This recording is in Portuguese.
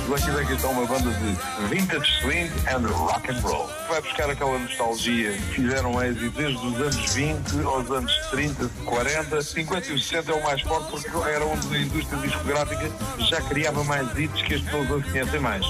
Lucky Duck é uma banda de vintage swing and rock and roll. Vai buscar aquela nostalgia que fizeram êxito desde os anos 20 aos anos 30, 40, 50 e os 60 é o mais forte porque era onde a indústria discográfica já criava mais hits que as pessoas hoje conhecem mais.